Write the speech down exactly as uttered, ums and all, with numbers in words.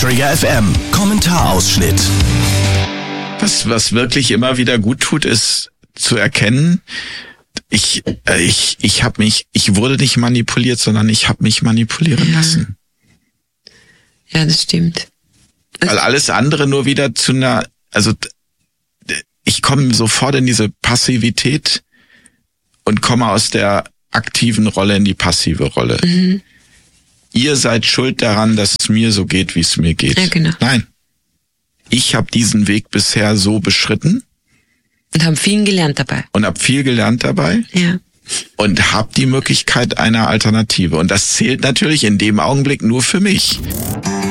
Trigger F M Kommentarausschnitt. Was, was wirklich immer wieder gut tut, ist zu erkennen, ich, äh, ich, ich habe mich, ich wurde nicht manipuliert, sondern ich habe mich manipulieren Ja. lassen. Ja, das stimmt. Weil alles andere nur wieder zu einer, also ich komme sofort in diese Passivität und komme aus der aktiven Rolle in die passive Rolle. Mhm. Ihr seid schuld daran, dass es mir so geht, wie es mir geht. Ja, genau. Nein. Ich habe diesen Weg bisher so beschritten. Und haben viel gelernt dabei. Und habe viel gelernt dabei. Ja. Und habe die Möglichkeit einer Alternative. Und das zählt natürlich in dem Augenblick nur für mich.